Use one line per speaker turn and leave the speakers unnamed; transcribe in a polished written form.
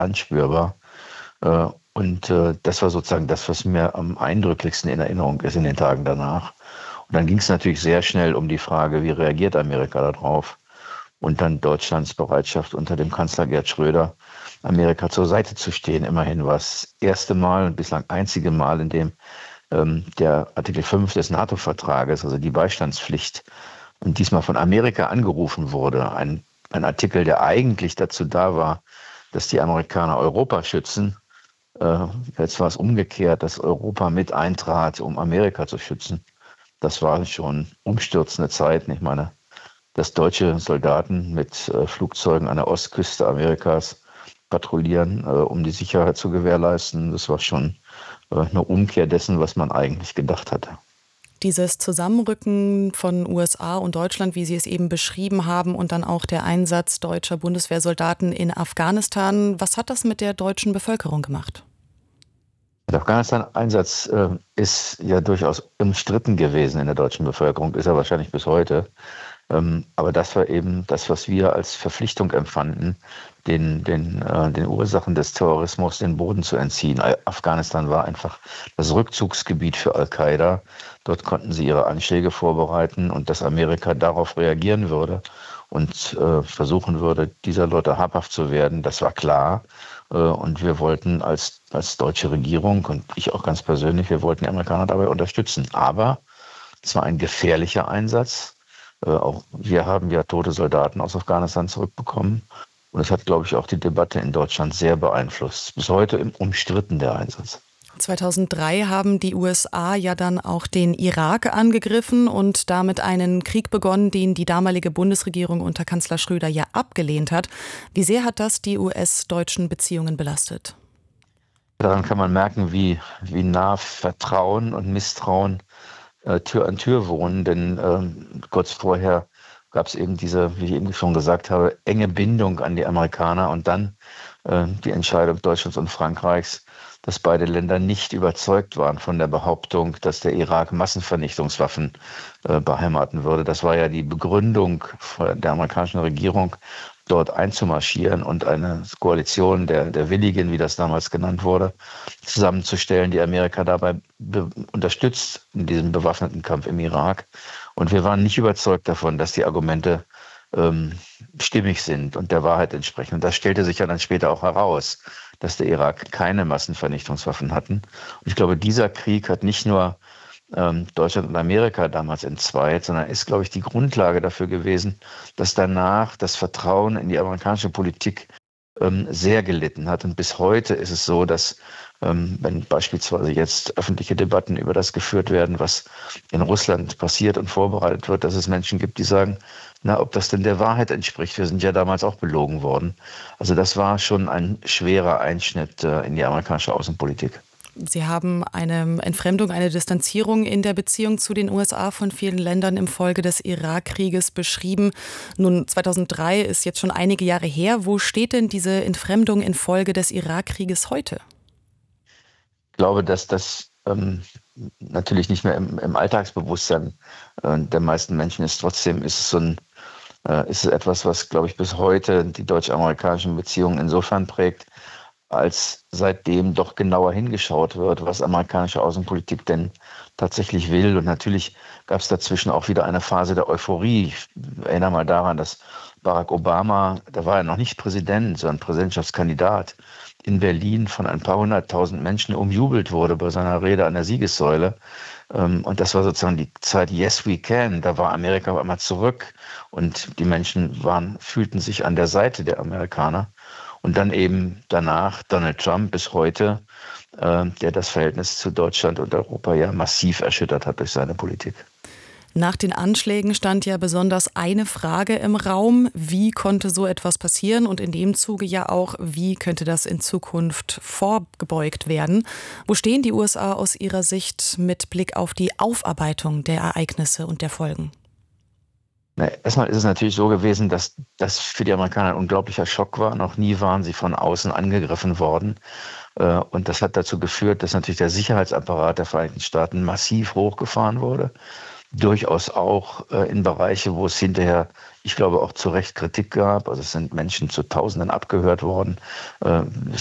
anspürbar. Das war sozusagen das, was mir am eindrücklichsten in Erinnerung ist in den Tagen danach. Und dann ging es natürlich sehr schnell um die Frage, wie reagiert Amerika darauf? Und dann Deutschlands Bereitschaft unter dem Kanzler Gerd Schröder, Amerika zur Seite zu stehen. Immerhin war es das erste Mal und bislang einzige Mal, in dem der Artikel 5 des NATO-Vertrages, also die Beistandspflicht, und diesmal von Amerika angerufen wurde. Ein Artikel, der eigentlich dazu da war, dass die Amerikaner Europa schützen. Jetzt war es umgekehrt, dass Europa mit eintrat, um Amerika zu schützen. Das war schon umstürzende Zeiten. Ich meine, dass deutsche Soldaten mit Flugzeugen an der Ostküste Amerikas patrouillieren, um die Sicherheit zu gewährleisten, das war schon eine Umkehr dessen, was man eigentlich gedacht hatte.
Dieses Zusammenrücken von USA und Deutschland, wie Sie es eben beschrieben haben, und dann auch der Einsatz deutscher Bundeswehrsoldaten in Afghanistan, was hat das mit der deutschen Bevölkerung gemacht?
Der Afghanistan-Einsatz ist ja durchaus umstritten gewesen in der deutschen Bevölkerung, ist er wahrscheinlich bis heute. Aber das war eben das, was wir als Verpflichtung empfanden, den Ursachen des Terrorismus den Boden zu entziehen. Afghanistan war einfach das Rückzugsgebiet für Al-Qaida. Dort konnten sie ihre Anschläge vorbereiten und dass Amerika darauf reagieren würde und versuchen würde, dieser Leute habhaft zu werden, das war klar. Und wir wollten als deutsche Regierung und ich auch ganz persönlich, wir wollten die Amerikaner dabei unterstützen. Aber es war ein gefährlicher Einsatz. Auch wir haben ja tote Soldaten aus Afghanistan zurückbekommen. Und es hat, glaube ich, auch die Debatte in Deutschland sehr beeinflusst. Bis heute umstritten der Einsatz.
2003 haben die USA ja dann auch den Irak angegriffen und damit einen Krieg begonnen, den die damalige Bundesregierung unter Kanzler Schröder ja abgelehnt hat. Wie sehr hat das die US-deutschen Beziehungen belastet?
Daran kann man merken, wie nah Vertrauen und Misstrauen Tür an Tür wohnen. Denn kurz vorher gab es eben diese, wie ich eben schon gesagt habe, enge Bindung an die Amerikaner und dann die Entscheidung Deutschlands und Frankreichs, dass beide Länder nicht überzeugt waren von der Behauptung, dass der Irak Massenvernichtungswaffen beheimaten würde. Das war ja die Begründung der amerikanischen Regierung, dort einzumarschieren und eine Koalition der Willigen, wie das damals genannt wurde, zusammenzustellen, die Amerika dabei unterstützt in diesem bewaffneten Kampf im Irak. Und wir waren nicht überzeugt davon, dass die Argumente stimmig sind und der Wahrheit entsprechen. Und das stellte sich ja dann später auch heraus, dass der Irak keine Massenvernichtungswaffen hatten. Und ich glaube, dieser Krieg hat nicht nur Deutschland und Amerika damals entzweit, sondern ist, glaube ich, die Grundlage dafür gewesen, dass danach das Vertrauen in die amerikanische Politik sehr gelitten hat. Und bis heute ist es so, dass wenn beispielsweise jetzt öffentliche Debatten über das geführt werden, was in Russland passiert und vorbereitet wird, dass es Menschen gibt, die sagen, na, ob das denn der Wahrheit entspricht. Wir sind ja damals auch belogen worden. Also das war schon ein schwerer Einschnitt in die amerikanische Außenpolitik.
Sie haben eine Entfremdung, eine Distanzierung in der Beziehung zu den USA von vielen Ländern im Folge des Irakkrieges beschrieben. Nun, 2003 ist jetzt schon einige Jahre her. Wo steht denn diese Entfremdung infolge des Irakkrieges heute?
Ich glaube, dass das natürlich nicht mehr im Alltagsbewusstsein der meisten Menschen ist. Trotzdem ist es etwas, was, glaube ich, bis heute die deutsch-amerikanischen Beziehungen insofern prägt, als seitdem doch genauer hingeschaut wird, was amerikanische Außenpolitik denn tatsächlich will. Und natürlich gab es dazwischen auch wieder eine Phase der Euphorie. Ich erinnere mal daran, dass Barack Obama, da war er noch nicht Präsident, sondern Präsidentschaftskandidat, in Berlin von ein paar hunderttausend Menschen umjubelt wurde bei seiner Rede an der Siegessäule. Und das war sozusagen die Zeit Yes, we can. Da war Amerika auf einmal zurück und die Menschen fühlten sich an der Seite der Amerikaner. Und dann eben danach Donald Trump bis heute, der das Verhältnis zu Deutschland und Europa ja massiv erschüttert hat durch seine Politik.
Nach den Anschlägen stand ja besonders eine Frage im Raum: Wie konnte so etwas passieren? Und in dem Zuge ja auch, wie könnte das in Zukunft vorgebeugt werden? Wo stehen die USA aus Ihrer Sicht mit Blick auf die Aufarbeitung der Ereignisse und der Folgen?
Na, erstmal ist es natürlich so gewesen, dass das für die Amerikaner ein unglaublicher Schock war. Noch nie waren sie von außen angegriffen worden. Und das hat dazu geführt, dass natürlich der Sicherheitsapparat der Vereinigten Staaten massiv hochgefahren wurde. durchaus auch in Bereiche, wo es hinterher, ich glaube, auch zu Recht Kritik gab. Also es sind Menschen zu Tausenden abgehört worden. Es